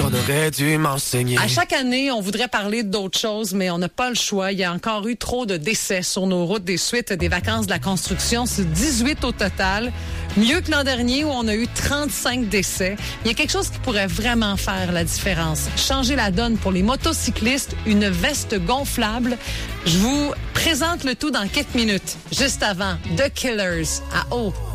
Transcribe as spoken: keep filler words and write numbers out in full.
qu'on aurait dû m'enseigner. À chaque année, on voudrait parler d'autres choses, mais on n'a pas le choix. Il y a encore eu trop de décès sur nos routes des suites des vacances de la construction. C'est dix-huit au total. Mieux que l'an dernier où on a eu trente-cinq décès. Il y a quelque chose qui pourrait vraiment faire la différence. Changer la donne pour les motocyclistes, une veste gonflable. Je vous présente le tout dans quelques minutes. Juste avant, The Killers à O